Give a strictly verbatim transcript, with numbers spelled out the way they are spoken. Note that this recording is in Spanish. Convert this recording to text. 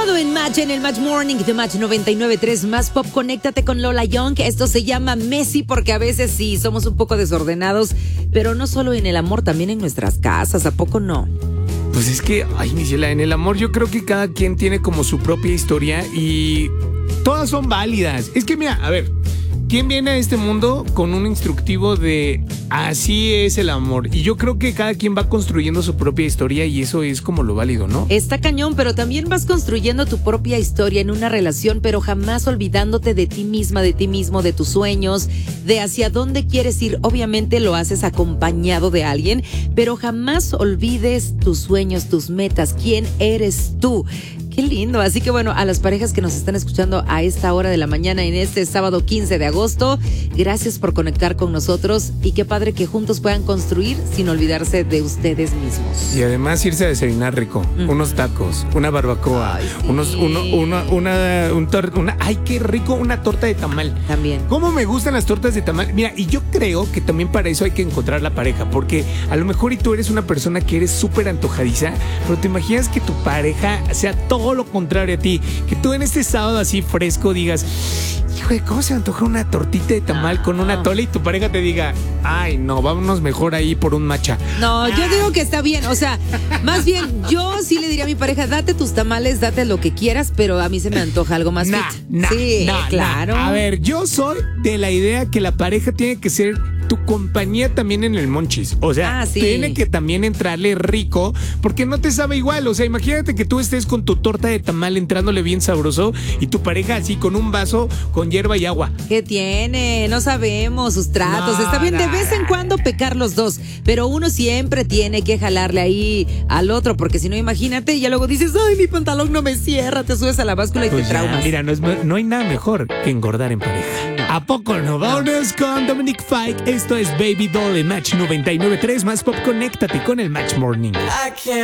sábado en Match, en el Match Morning de Match noventa y nueve punto tres Más Pop. Conéctate con Lola Young. Esto se llama Messi porque a veces sí somos un poco desordenados, pero no solo en el amor, también en nuestras casas. ¿A poco no? Pues es que, ay, mi ciela, en el amor yo creo que cada quien tiene como su propia historia y todas son válidas. Es que mira, a ver, ¿quién viene a este mundo con un instructivo de así es el amor? Y yo creo que cada quien va construyendo su propia historia y eso es como lo válido, ¿no? Está cañón, pero también vas construyendo tu propia historia en una relación, pero jamás olvidándote de ti misma, de ti mismo, de tus sueños, de hacia dónde quieres ir. Obviamente lo haces acompañado de alguien, pero jamás olvides tus sueños, tus metas, quién eres tú. Qué lindo. Así que bueno, a las parejas que nos están escuchando a esta hora de la mañana en este sábado quince de agosto, gracias por conectar con nosotros y qué padre que juntos puedan construir sin olvidarse de ustedes mismos. Y además irse a desayunar rico, mm. unos tacos, una barbacoa, ay, sí. unos, uno, uno, una, un tor- una, ay, qué rico, una torta de tamal. También. ¿Cómo me gustan las tortas de tamal? Mira, y yo creo que también para eso hay que encontrar la pareja, porque a lo mejor y tú eres una persona que eres súper antojadiza, pero te imaginas que tu pareja sea todo lo contrario a ti, que tú en este sábado así fresco digas, hijo, ¿cómo se antoja una tortita de tamal con una tole? Y tu pareja te diga, ay, no, vámonos mejor ahí por un matcha. No, yo digo que está bien, o sea, más bien yo sí le diría a mi pareja, date tus tamales, date lo que quieras, pero a mí se me antoja algo más nah, fit. Nah, sí, nah, claro. Nah. A ver, yo soy de la idea que la pareja tiene que ser tu compañía también en el monchis. O sea, ah, sí. tiene que también entrarle rico, porque no te sabe igual. O sea, imagínate que tú estés con tu torta de tamal entrándole bien sabroso y tu pareja así con un vaso con hierba y agua. ¿Qué tiene? No sabemos sus tratos. No, Está bien de no, vez en cuando pecar los dos, pero uno siempre tiene que jalarle ahí al otro, porque si no, imagínate, y ya luego dices, ay, mi pantalón no me cierra, te subes a la báscula y pues te ya, traumas. Mira, no, es, no hay nada mejor que engordar en pareja. ¿A poco no? Vámonos con Dominic Fike. Esto es Baby Doll en Match noventa y nueve punto tres Más Pop. Conéctate con el Match Morning.